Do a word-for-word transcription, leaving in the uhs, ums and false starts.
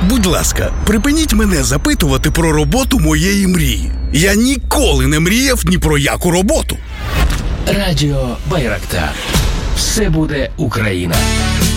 Будь ласка, припиніть мене запитувати про роботу моєї мрії. Я ніколи не мріяв ні про яку роботу. Радіо Байрактар. Все буде Україна.